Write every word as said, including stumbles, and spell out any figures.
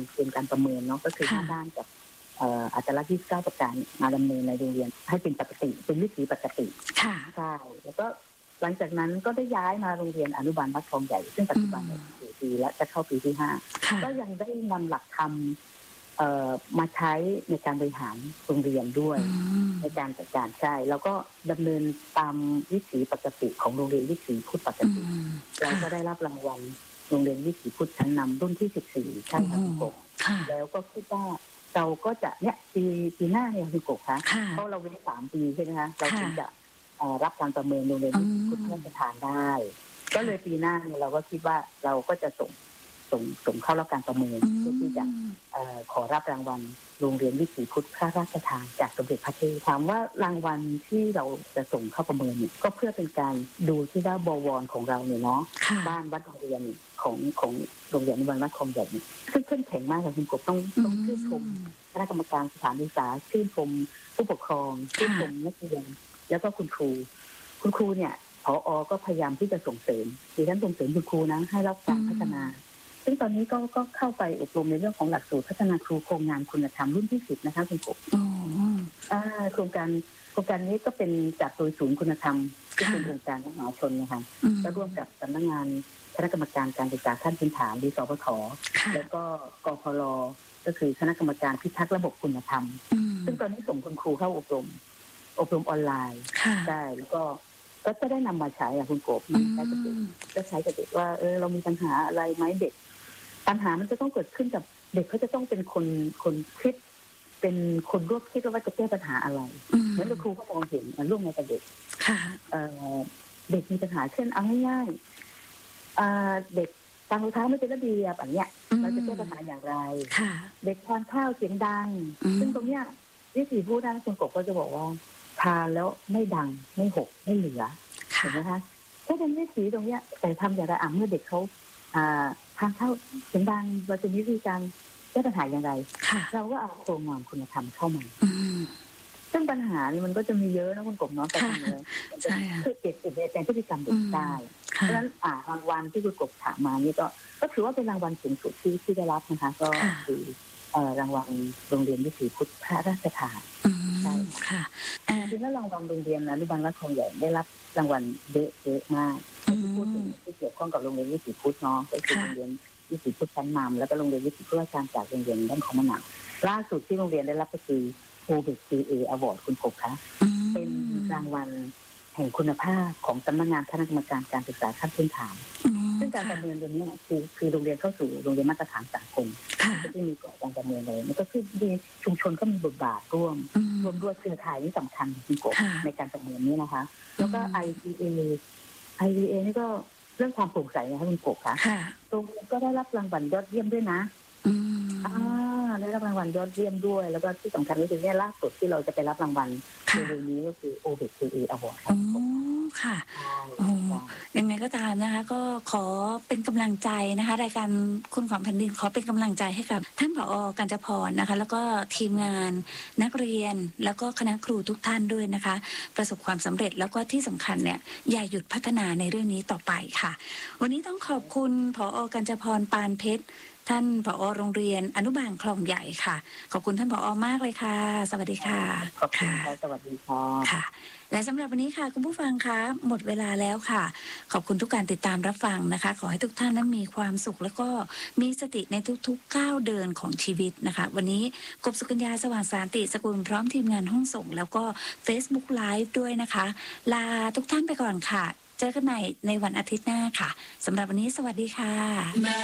เกณฑ์การประเมินเนาะก็คือห้าด้านกับอาจารย์ยี่สิบเก้าประการมาดำเนินในโรงเรียนให้เป็นปกติเป็นวิถีปกติใช่แล้วก็หลังจากนั้นก็ได้ย้ายมาโรงเรียนอนุบาลวัดคลองใหญ่ซึ่งปัจจุบันสี่ปีแล้วจะเข้าปีที่ห้าก็ยังได้นำหลักธรรมมาใช้ในการบริหารโรงเรียนด้วยในการจัดการใช่แล้วก็ดำเนินตามวิถีปกติของโรงเรียนวิถีพุทธปกติแล้วก็ได้รับรางวัลโรงเรียนวิถีพุทธชั้นนำรุ่นที่สิบสี่ใช่ครับคุณกบแล้วก็คิดว่าเราก็จะเนี่ยปีปีหน้าเนี่ยคุณกบคะเพราะเราเว้นสามปีใช่ไหมคะเราถึงจะรับการประเมินโรงเรียนวิถีพุทธพระราชทานได้ก็เลยปีหน้าเนี่ยเราก็คิดว่าเราก็จะส่งส่งส่งเข้ารับการประเมินเพื่อที่จะขอรับรางวัลโรงเรียนวิถีพุทธพระราชทานจากสมเด็จพระเทพถามว่ารางวัลที่เราจะส่งเข้าประเมินเนี่ยก็เพื่อเป็นการดูที่ว่าบวรของเราเนี่ยเนาะบ้านวัดโรงเรียนของของโรงเรียนอนุบาลวัดคลองใหญ่เนี่ยซึ่งเข้มแข็งมากค่ะคุณกบต้องต้องชื่นชมคณะกรรมการสถานศึกษาชื่นชมผู้ปกครองชื่นชมนักเรียนแล้วก็คุณครูคุณครูเนี่ยผอ.ก็พยายามที่จะส่งเสริมดิฉันส่งเสริมคุณครูนะให้รับการพัฒนาซึ่งตอนนี้ก็ก็เข้าไปอบรมในเรื่องของหลักสูตรพัฒนาครูโครงงานคุณธรรมรุ่นที่สิบนะคะคุณกบอ่าโครงการโครงการนี้ก็เป็นจากโดยศูนย์คุณธรรมที่เป็นองค์การมหาชนนะคะและร่วมกับสำนักงานคณะกรรมการการศึกษาขั้นพื้นฐานดีสปทแล้วก็กพลก็คือคณะกรรมการพิทักษ์ระบบคุณธรรมซึ่งตอนนี้ส่งคุณครูเข้าอบรมอบรมออนไลน์ได้แล้วก็ก็จะได้นำมาใช้อะคุณกบมันใช้กับเด็กก็ใช้กับเด็กว่าเออเรามีปัญหาอะไรไหมเด็กปัญหามันจะต้องเกิดขึ้นกับเด็กเขาจะต้องเป็นคนคนคิดเป็นคนร่วมคิดว่าจะแก้ปัญหาอะไรเหมือนครูก็มองเห็นร่วมในกับเด็กเด็กมีปัญหาเช่นเอาง่ายๆเด็กตามรองเท้าไม่เป็นระเบียบอย่างเงี้ยเราจะแก้ปัญหาอย่างไรเด็กทานข้าวเสียงดังซึ่งตรงเนี้ยวิธีพูดได้คุณกบก็จะบอกว่าทานแล้วไม่ดังไม่หกไม่เหลือเห็นไหมคะถ้าเป็นวิธีตรงเนี้ยแต่ทำอย่างไรอ่ะเมื่อเด็กเขาทางเข้าเสียงดังเราจะมีวิธีการแก้ปัญหาอย่างไรเราก็เอาโครงงานคุณธรรมเข้ามาซึ่งปัญหานี่มันก็จะมีเยอะนะคุณกบเนาะแต่ทำเลยคือเก็บเก็บในพฤติกรรมเด็กได้เพราะฉะนั้นรางวัลที่คุณกบถามมานี่ก็ก็ถือว่าเป็นรางวัลสูงสุดที่ที่ได้รับนะคะก็คือรางวัลโรงเรียนวิถีพุทธพระราชทานใช่ค่ะจริงๆแล้วรางวัลโรงเรียนอนุบาลวัดคลองใหญ่ได้รับรางวัลเยอะเยอะมากที่พูดถึงที่เกี่ยวข้องกับโรงเรียนวิถีพุทธเนาะก็คือโรงเรียนวิถีพุทธชั้นนำแล้วก็โรงเรียนวิถีพุทธราชการจากโรงเรียนด้านของมะนาวล่าสุดที่โรงเรียนได้รับก็คือโอเบกซีเออวอร์ดคุณกบคะเป็นรางวัลแห่งคุณภาพของสำนักงานคณะกรรมการการศึกษาขั้นพื้นฐานซึ่งการประเมินตรงนี้คือคือโรงเรียนเข้าสู่โรงเรียนมาตรฐานสากลก็จะมีการประเมินเลยมันก็คือดีชุมชนก็มีบทบาทร่วมรวมด้วยเครือข่ายนี่สำคัญคุณกบในการประเมินนี้นะคะแล้วก็ ไอ วี เอ ไอ วี เอ นี่ก็เรื่องความโปร่งใสนะคะคุณกบคะโรงเรียนก็ได้รับรางวัลยอดเยี่ยมด้วยนะอ่าได้รับรางวัลยอดเยี่ยมด้วยแล้วก็ที่สำคัญก็คือเนี่ยล่าสุดที่เราจะไปรับรางวัลในเรื่องนี้ก็คือ โอ เบก ซี เอ Award อ๋อค่ะโอ้ยังไงก็ตามนะคะก็ขอเป็นกำลังใจนะคะรายการคุณของแผ่นดินขอเป็นกำลังใจให้กับท่านผอ.กาญจพรนะคะแล้วก็ทีมงานนักเรียนแล้วก็คณะครูทุกท่านด้วยนะคะประสบความสำเร็จแล้วก็ที่สำคัญเนี่ยอย่าหยุดพัฒนาในเรื่องนี้ต่อไปค่ะวันนี้ต้องขอบคุณผอ.กาญจพรปานเพชรท่านผอ.โรงเรียนอนุบาลคลองใหญ่ค่ะขอบคุณท่านผอ.มากเลยค่ะสวัสดีค่ะขอบคุณค่ะสวัสดีค่ะค่ะและสำหรับวันนี้ค่ะคุณผู้ฟังคะหมดเวลาแล้วค่ะขอบคุณทุกการติดตามรับฟังนะคะขอให้ทุกท่านนั้นมีความสุขแล้วก็มีสติในทุกๆก้าวเดินของชีวิตนะคะวันนี้กบสุกัญญาสว่างสานติสกุลพร้อมทีมงานห้องส่งแล้วก็ Facebook Live ด้วยนะคะลาทุกท่านไปก่อนค่ะเจอกันใหม่ในวันอาทิตย์หน้าค่ะสำหรับวันนี้สวัสดีค่ะ